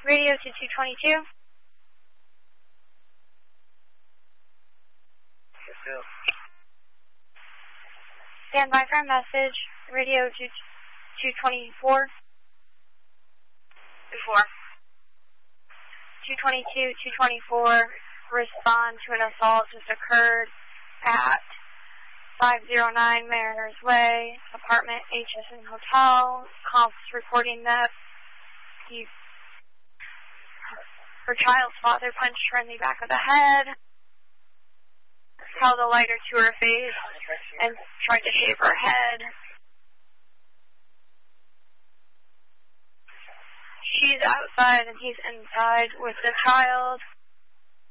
Radio to 222. Stand by for a message. Radio to 224. 222, 224. Respond to an assault just occurred at 509 Mariners Way, apartment HSN Hotel. Cops reporting that her child's father punched her in the back of the head, held a lighter to her face, and tried to shave her head. She's outside and he's inside with the child.